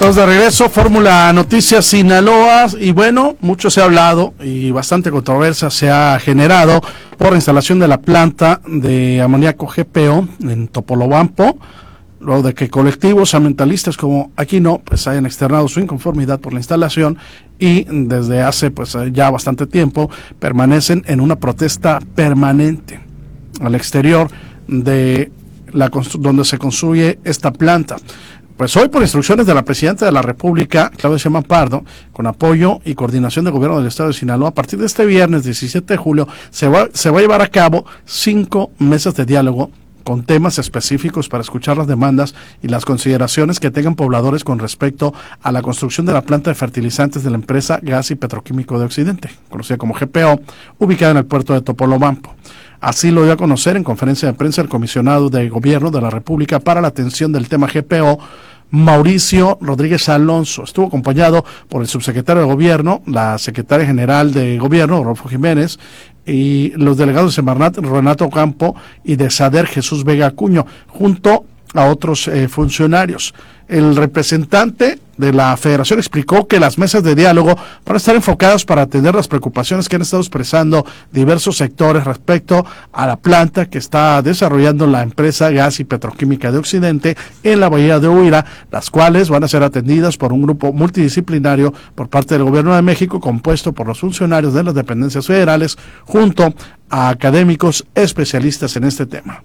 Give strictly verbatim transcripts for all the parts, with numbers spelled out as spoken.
Estamos de regreso, Fórmula Noticias Sinaloa, y bueno, mucho se ha hablado y bastante controversia se ha generado por la instalación de la planta de amoníaco G P O en Topolobampo, luego de que colectivos ambientalistas como Aquino pues hayan externado su inconformidad por la instalación y desde hace pues ya bastante tiempo permanecen en una protesta permanente al exterior de la donde se construye esta planta. Pues hoy, por instrucciones de la Presidenta de la República, Claudia Sheinbaum Pardo, con apoyo y coordinación del Gobierno del Estado de Sinaloa, a partir de este viernes diecisiete de julio, se va, se va a llevar a cabo cinco mesas de diálogo con temas específicos para escuchar las demandas y las consideraciones que tengan pobladores con respecto a la construcción de la planta de fertilizantes de la empresa Gas y Petroquímico de Occidente, conocida como G P O, ubicada en el puerto de Topolobampo. Así lo dio a conocer en conferencia de prensa el comisionado de Gobierno de la República para la atención del tema G P O, Mauricio Rodríguez Alonso. Estuvo acompañado por el subsecretario de Gobierno, la secretaria general de Gobierno, Rodolfo Jiménez, y los delegados de Semarnat, Renato Campo, y de SADER, Jesús Vega Acuño, junto a otros eh, funcionarios. El representante de la Federación explicó que las mesas de diálogo van a estar enfocadas para atender las preocupaciones que han estado expresando diversos sectores respecto a la planta que está desarrollando la empresa Gas y Petroquímica de Occidente en la Bahía de Huira, las cuales van a ser atendidas por un grupo multidisciplinario por parte del Gobierno de México, compuesto por los funcionarios de las dependencias federales, junto a académicos especialistas en este tema.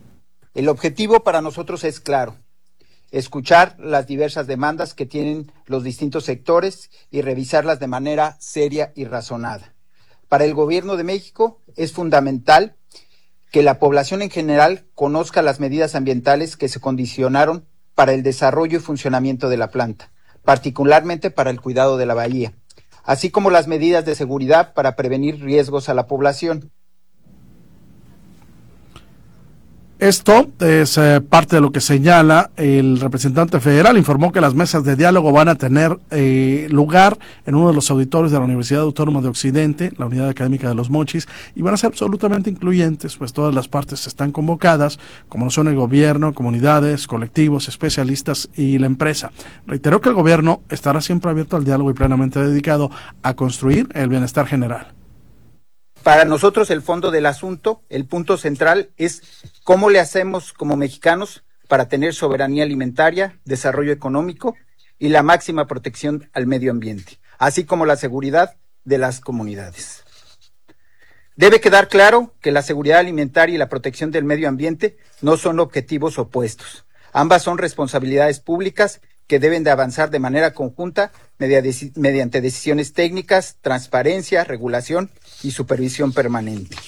El objetivo para nosotros es claro: escuchar las diversas demandas que tienen los distintos sectores y revisarlas de manera seria y razonada. Para el Gobierno de México es fundamental que la población en general conozca las medidas ambientales que se condicionaron para el desarrollo y funcionamiento de la planta, particularmente para el cuidado de la bahía, así como las medidas de seguridad para prevenir riesgos a la población. Esto es eh, parte de lo que señala el representante federal. Informó que las mesas de diálogo van a tener eh, lugar en uno de los auditorios de la Universidad Autónoma de Occidente, la Unidad Académica de Los Mochis, y van a ser absolutamente incluyentes, pues todas las partes están convocadas, como lo son el gobierno, comunidades, colectivos, especialistas y la empresa. Reiteró que el gobierno estará siempre abierto al diálogo y plenamente dedicado a construir el bienestar general. Para nosotros el fondo del asunto, el punto central es cómo le hacemos como mexicanos para tener soberanía alimentaria, desarrollo económico y la máxima protección al medio ambiente, así como la seguridad de las comunidades. Debe quedar claro que la seguridad alimentaria y la protección del medio ambiente no son objetivos opuestos. Ambas son responsabilidades públicas que deben de avanzar de manera conjunta mediante decisiones técnicas, transparencia, regulación y supervisión permanente.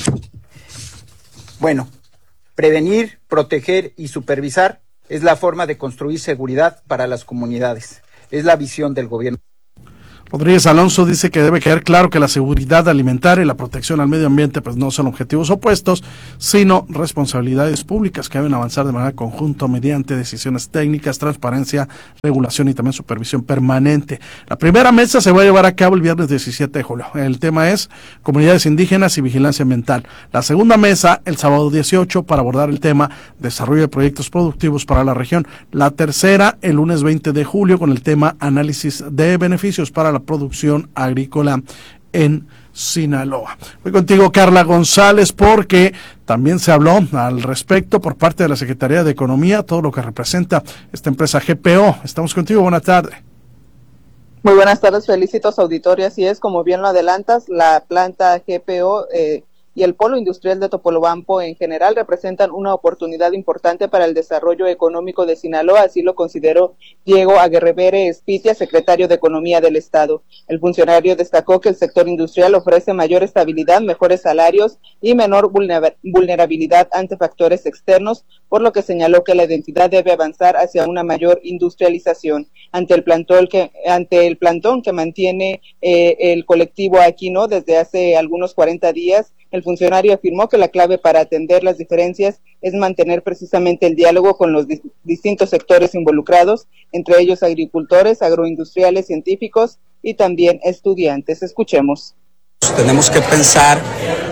Bueno, prevenir, proteger y supervisar es la forma de construir seguridad para las comunidades. Es la visión del gobierno. Rodríguez Alonso dice que debe quedar claro que la seguridad alimentaria y la protección al medio ambiente pues no son objetivos opuestos, sino responsabilidades públicas que deben avanzar de manera conjunta mediante decisiones técnicas, transparencia, regulación y también supervisión permanente. La primera mesa se va a llevar a cabo el viernes diecisiete de julio. El tema es comunidades indígenas y vigilancia ambiental. La segunda mesa el sábado dieciocho para abordar el tema desarrollo de proyectos productivos para la región. La tercera el lunes veinte de julio con el tema análisis de beneficios para la producción agrícola en Sinaloa. Voy contigo, Carla González, porque también se habló al respecto por parte de la Secretaría de Economía, todo lo que representa esta empresa G P O. Estamos contigo, buena tarde. Muy buenas tardes, felicitos auditorio. Así es, como bien lo adelantas, la planta G P O eh, y el polo industrial de Topolobampo en general representan una oportunidad importante para el desarrollo económico de Sinaloa, así lo consideró Diego Aguerrevere Espitia, secretario de Economía del Estado. El funcionario destacó que el sector industrial ofrece mayor estabilidad, mejores salarios y menor vulnerabilidad ante factores externos, por lo que señaló que la entidad debe avanzar hacia una mayor industrialización. Ante el plantón que, ante el plantón que mantiene eh, el colectivo Aquino desde hace algunos cuarenta días, el funcionario afirmó que la clave para atender las diferencias es mantener precisamente el diálogo con los di- distintos sectores involucrados, entre ellos agricultores, agroindustriales, científicos y también estudiantes. Escuchemos. Tenemos que pensar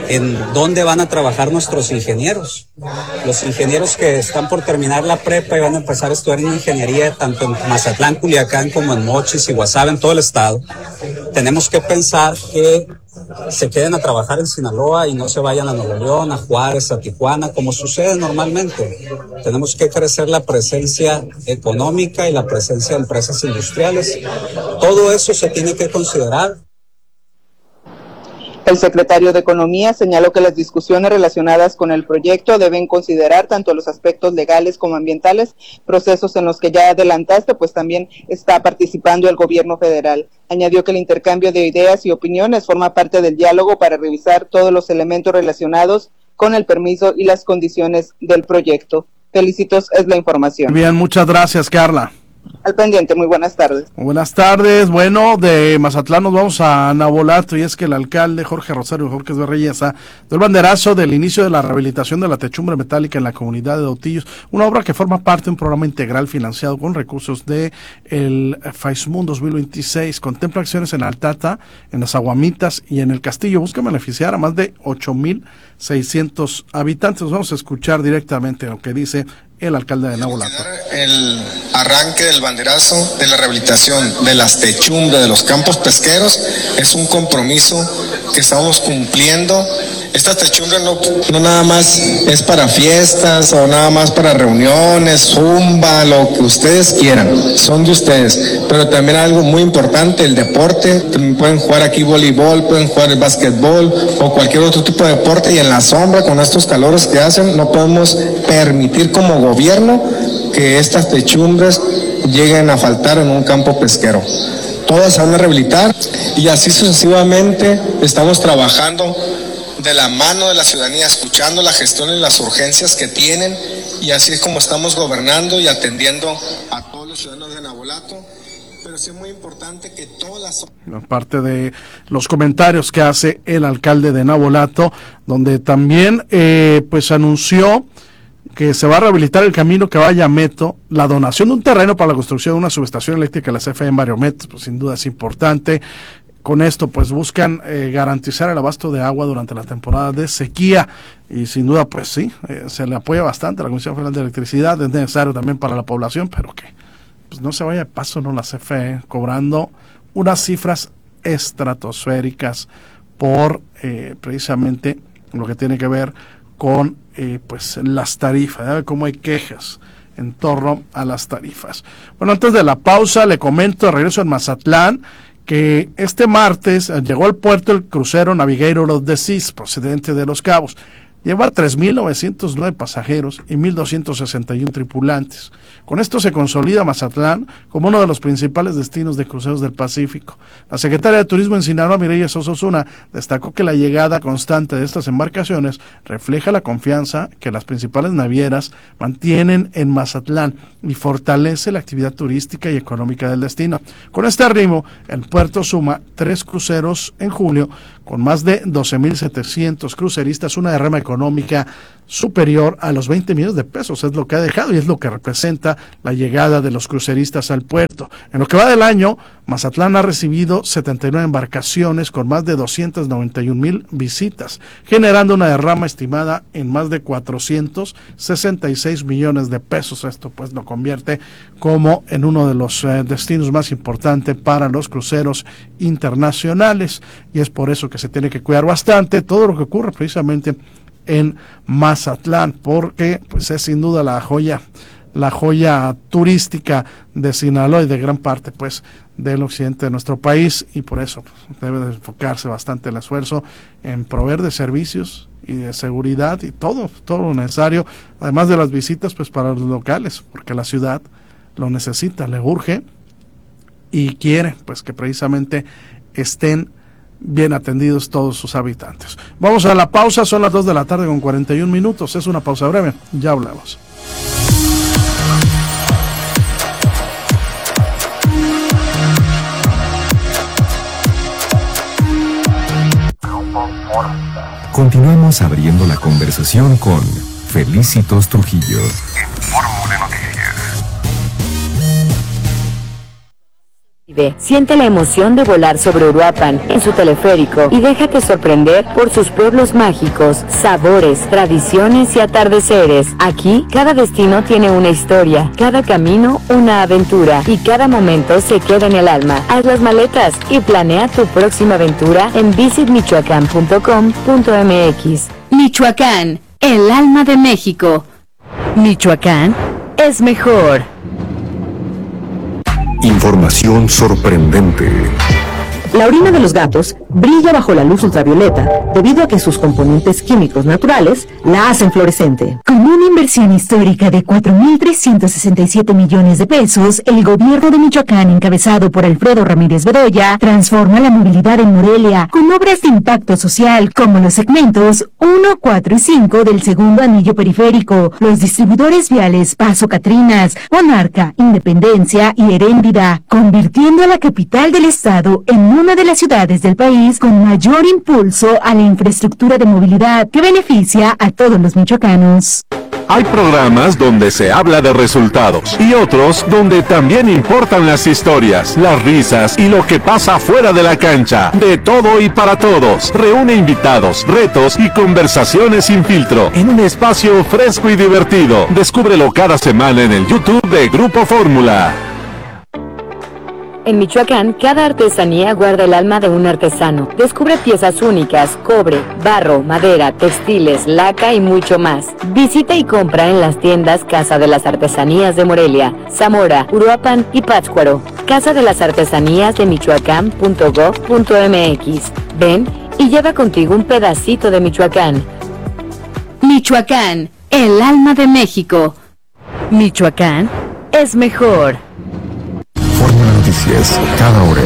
en dónde van a trabajar nuestros ingenieros. Los ingenieros que están por terminar la prepa y van a empezar a estudiar en ingeniería, tanto en Mazatlán, Culiacán, como en Mochis y Guasave, en todo el estado. Tenemos que pensar que se queden a trabajar en Sinaloa y no se vayan a Nuevo León, a Juárez, a Tijuana, como sucede normalmente. Tenemos que crecer la presencia económica y la presencia de empresas industriales. Todo eso se tiene que considerar. El secretario de Economía señaló que las discusiones relacionadas con el proyecto deben considerar tanto los aspectos legales como ambientales, procesos en los que ya adelantaste, pues también está participando el gobierno federal. Añadió que el intercambio de ideas y opiniones forma parte del diálogo para revisar todos los elementos relacionados con el permiso y las condiciones del proyecto. Felicitos, es la información. Bien, muchas gracias, Carla. Al pendiente, muy buenas tardes. Muy buenas tardes. Bueno, de Mazatlán nos vamos a Navolato, y es que el alcalde Jorge Rosario Jorge Berreyesa dio el banderazo del inicio de la rehabilitación de la techumbre metálica en la comunidad de Dautillos, una obra que forma parte de un programa integral financiado con recursos de el FAISMUN dos mil veintiséis. Contempla acciones en Altata, en las Aguamitas y en el Castillo. Busca beneficiar a más de ocho mil seiscientos habitantes. Vamos a escuchar directamente lo que dice el alcalde de Navolato. El arranque del banderazo de la rehabilitación de las techumbres de los campos pesqueros es un compromiso que estamos cumpliendo. Estas techumbres no, no nada más es para fiestas o nada más para reuniones, zumba, lo que ustedes quieran, son de ustedes, pero también algo muy importante, el deporte. Pueden jugar aquí voleibol, pueden jugar el básquetbol o cualquier otro tipo de deporte, y en la sombra con estos calores que hacen no podemos permitir como gobierno que estas techumbres lleguen a faltar en un campo pesquero. Todas se van a rehabilitar y así sucesivamente. Estamos trabajando de la mano de la ciudadanía, escuchando la gestión y las urgencias que tienen, y así es como estamos gobernando y atendiendo a todos los ciudadanos de Navolato. Pero sí es muy importante que todas las... Aparte de los comentarios que hace el alcalde de Navolato, donde también eh, pues anunció que se va a rehabilitar el camino que vaya a Meto, la donación de un terreno para la construcción de una subestación eléctrica de la C F E en Barrio Meto, pues sin duda es importante. Con esto pues buscan eh, garantizar el abasto de agua durante la temporada de sequía, y sin duda pues sí, eh, se le apoya bastante a la Comisión Federal de Electricidad. Es necesario también para la población, pero que pues no se vaya de paso, ¿no? La C F E cobrando unas cifras estratosféricas por eh, precisamente lo que tiene que ver con eh, pues las tarifas, ¿eh? Cómo hay quejas en torno a las tarifas. Bueno, antes de la pausa le comento, de regreso en Mazatlán, que este martes llegó al puerto el crucero Navigator of the Seas, procedente de Los Cabos. Lleva tres mil novecientos nueve pasajeros y mil doscientos sesenta y uno tripulantes. Con esto se consolida Mazatlán como uno de los principales destinos de cruceros del Pacífico. La secretaria de Turismo en Sinaloa, Mireya Sosa Osuna, destacó que la llegada constante de estas embarcaciones refleja la confianza que las principales navieras mantienen en Mazatlán y fortalece la actividad turística y económica del destino. Con este ritmo, el puerto suma tres cruceros en julio, con más de doce mil setecientos cruceristas, una derrama económica superior a los veinte millones de pesos, es lo que ha dejado y es lo que representa la llegada de los cruceristas al puerto. En lo que va del año, Mazatlán ha recibido setenta y nueve embarcaciones con más de doscientos noventa y un mil visitas, generando una derrama estimada en más de cuatrocientos sesenta y seis millones de pesos. Esto pues lo convierte como en uno de los eh, destinos más importantes para los cruceros internacionales, y es por eso que se tiene que cuidar bastante todo lo que ocurre precisamente en Mazatlán, porque pues es sin duda la joya, la joya turística de Sinaloa y de gran parte pues del occidente de nuestro país, y por eso pues, debe de enfocarse bastante el esfuerzo en proveer de servicios y de seguridad y todo, todo lo necesario, además de las visitas pues para los locales, porque la ciudad lo necesita, le urge y quiere pues que precisamente estén bien atendidos todos sus habitantes. Vamos a la pausa, son las dos de la tarde con cuarenta y un minutos, es una pausa breve, ya hablamos. Continuamos abriendo la conversación con Felicitos Trujillo. En Fórmula Noticias. Siente la emoción de volar sobre Uruapan en su teleférico y déjate sorprender por sus pueblos mágicos, sabores, tradiciones y atardeceres. Aquí, cada destino tiene una historia, cada camino una aventura y cada momento se queda en el alma. Haz las maletas y planea tu próxima aventura en visit michoacán punto com punto m x. Michoacán, el alma de México. Michoacán es mejor. Información sorprendente. La orina de los gatos brilla bajo la luz ultravioleta debido a que sus componentes químicos naturales la hacen fluorescente. Con una inversión histórica de cuatro mil trescientos sesenta y siete millones de pesos, el gobierno de Michoacán, encabezado por Alfredo Ramírez Bedoya, transforma la movilidad en Morelia con obras de impacto social como los segmentos uno, cuatro y cinco del segundo anillo periférico, los distribuidores viales Paso Catrinas, Monarca, Independencia y Heréndida, convirtiendo a la capital del estado en una de las ciudades del país con mayor impulso a la infraestructura de movilidad que beneficia a todos los michoacanos. Hay programas donde se habla de resultados y otros donde también importan las historias, las risas y lo que pasa fuera de la cancha. De todo y para todos. Reúne invitados, retos y conversaciones sin filtro en un espacio fresco y divertido. Descúbrelo cada semana en el YouTube de Grupo Fórmula. En Michoacán, cada artesanía guarda el alma de un artesano. Descubre piezas únicas, cobre, barro, madera, textiles, laca y mucho más. Visita y compra en las tiendas Casa de las Artesanías de Morelia, Zamora, Uruapan y Pátzcuaro. Casa de las Artesanías de Michoacán punto gov punto m x. Ven y lleva contigo un pedacito de Michoacán. Michoacán, el alma de México. Michoacán es mejor. Fórmula Noticias, cada hora.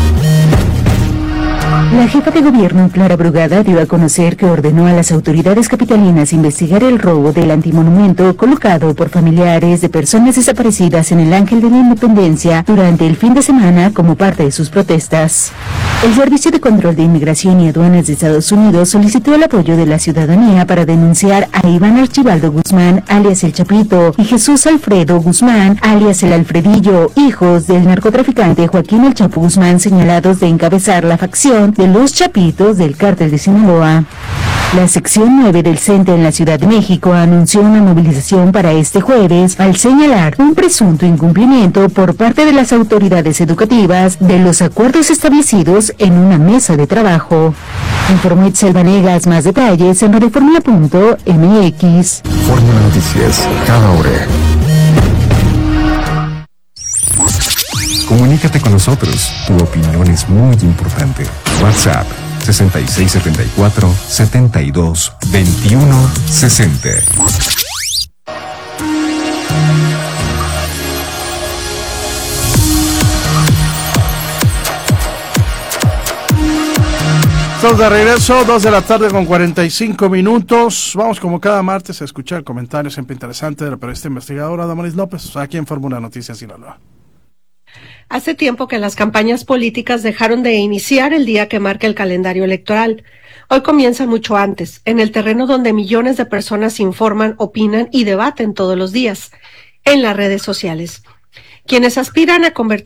La jefa de gobierno, Clara Brugada, dio a conocer que ordenó a las autoridades capitalinas investigar el robo del antimonumento colocado por familiares de personas desaparecidas en el Ángel de la Independencia durante el fin de semana como parte de sus protestas. El Servicio de Control de Inmigración y Aduanas de Estados Unidos solicitó el apoyo de la ciudadanía para denunciar a Iván Archibaldo Guzmán, alias El Chapito, y Jesús Alfredo Guzmán, alias El Alfredillo, hijos del narcotraficante Joaquín El Chapo Guzmán, señalados de encabezar la facción de los Chapitos del Cártel de Sinaloa. La sección nueve del CENTE en la Ciudad de México anunció una movilización para este jueves al señalar un presunto incumplimiento por parte de las autoridades educativas de los acuerdos establecidos en una mesa de trabajo. Informó Itzel Vanegas. Más detalles en radioformula punto m x. Fórmula Noticias, cada hora. Comunícate con nosotros. Tu opinión es muy importante. WhatsApp sesenta y seis setenta y cuatro, setenta y dos, veintiuno, sesenta. Estamos de regreso, dos de la tarde con cuarenta y cinco minutos. Vamos como cada martes a escuchar comentarios siempre interesantes de la periodista investigadora Damaris López, aquí en Fórmula Noticias Sinaloa. Hace tiempo que las campañas políticas dejaron de iniciar el día que marca el calendario electoral. Hoy comienza mucho antes, en el terreno donde millones de personas informan, opinan y debaten todos los días, en las redes sociales. Quienes aspiran a convertir